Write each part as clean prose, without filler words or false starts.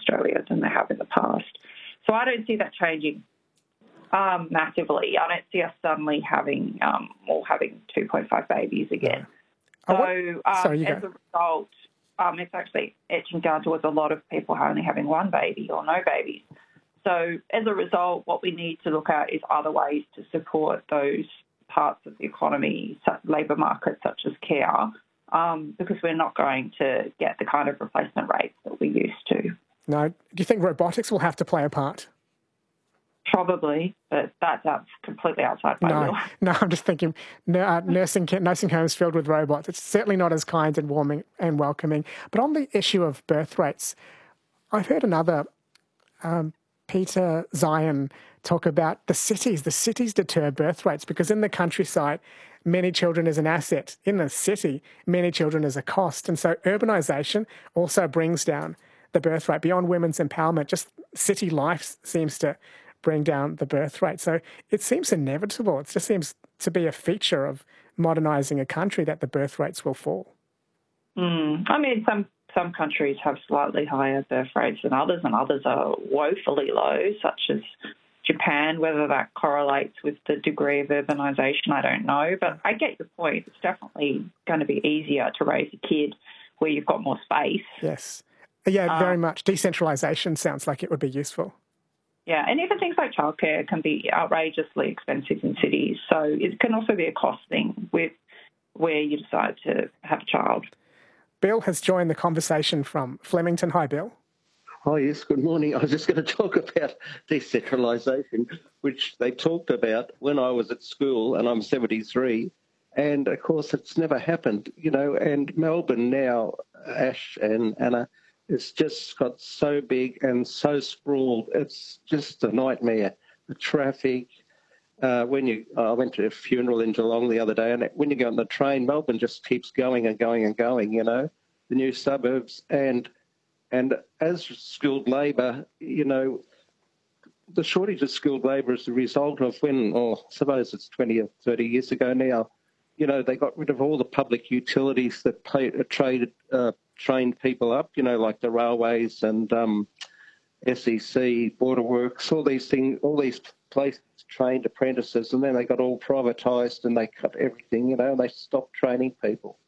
Australia than they have in the past. So I don't see that changing massively. I don't see us suddenly having 2.5 babies again. So as a result, it's actually edging down towards a lot of people only having one baby or no babies. So as a result, what we need to look at is other ways to support those parts of the economy, labour markets such as care, because we're not going to get the kind of replacement rates that we used to. No. Do you think robotics will have to play a part? Probably, but that's completely outside my will. No, I'm just thinking nursing homes filled with robots. It's certainly not as kind and warming and welcoming. But on the issue of birth rates, I've heard another Peter Zion talk about the cities. The cities deter birth rates because in the countryside, many children is an asset. In the city, many children is a cost. And so urbanisation also brings down the birth rate. Beyond women's empowerment, just city life seems to bring down the birth rate. So it seems inevitable. It just seems to be a feature of modernising a country that the birth rates will fall. I mean, some countries have slightly higher birth rates than others, and others are woefully low, such as Japan. Whether that correlates with the degree of urbanisation, I don't know. But I get your point. It's definitely going to be easier to raise a kid where you've got more space. Yes. Yeah, very much. Decentralisation sounds like it would be useful. Yeah, and even things like childcare can be outrageously expensive in cities. So it can also be a cost thing with where you decide to have a child. Bill has joined the conversation from Flemington. Hi, Bill. Oh, yes, good morning. I was just going to talk about decentralisation, which they talked about when I was at school, and I'm 73. And, of course, it's never happened, and Melbourne now, Ash and Anna, it's just got so big and so sprawled. It's just a nightmare. The traffic. I went to a funeral in Geelong the other day, and when you go on the train, Melbourne just keeps going and going and going. The new suburbs and as skilled labour, the shortage of skilled labour is the result of I suppose it's 20 or 30 years ago now. They got rid of all the public utilities that trained people up, like the railways and SEC, Border Works, all these things, all these places trained apprentices, and then they got all privatised and they cut everything, and they stopped training people.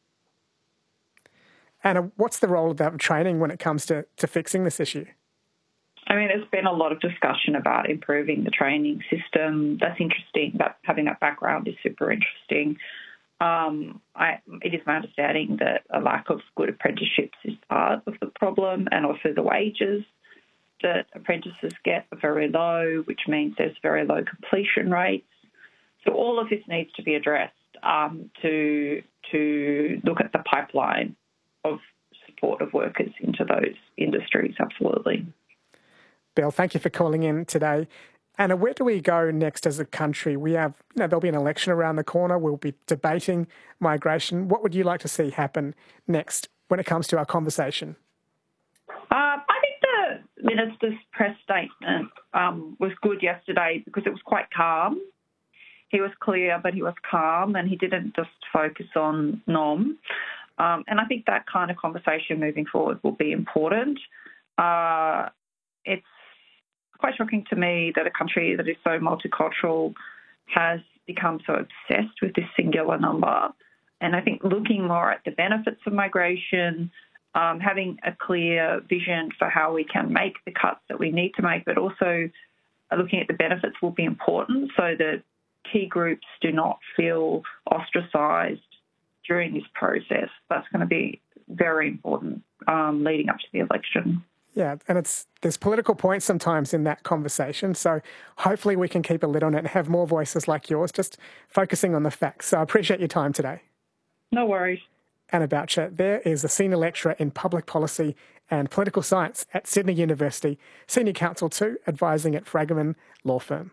Anna, what's the role of that training when it comes to fixing this issue? I mean, there's been a lot of discussion about improving the training system. That's interesting. Having that background is super interesting. It is my understanding that a lack of good apprenticeships is part of the problem, and also the wages that apprentices get are very low, which means there's very low completion rates. So all of this needs to be addressed to look at the pipeline of support of workers into those industries, absolutely. Bill, thank you for calling in today. Anna, where do we go next as a country? We have, there'll be an election around the corner. We'll be debating migration. What would you like to see happen next when it comes to our conversation? I think the Minister's press statement was good yesterday because it was quite calm. He was clear, but he was calm, and he didn't just focus on NOM. And I think that kind of conversation moving forward will be important. It's quite shocking to me that a country that is so multicultural has become so obsessed with this singular number. And I think looking more at the benefits of migration, having a clear vision for how we can make the cuts that we need to make, but also looking at the benefits will be important so that key groups do not feel ostracised during this process. That's going to be very important leading up to the election. Yeah, and there's political points sometimes in that conversation, so hopefully we can keep a lid on it and have more voices like yours, just focusing on the facts. So I appreciate your time today. No worries. Anna Boucher there is a senior lecturer in public policy and political science at Sydney University, senior counsel too, advising at Fragomen Law Firm.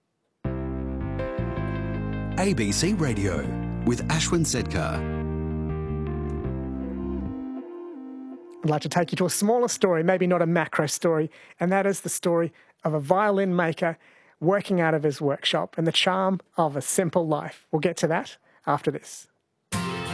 ABC Radio with Ashwin Sedkar. I'd like to take you to a smaller story, maybe not a macro story, and that is the story of a violin maker working out of his workshop and the charm of a simple life. We'll get to that after this.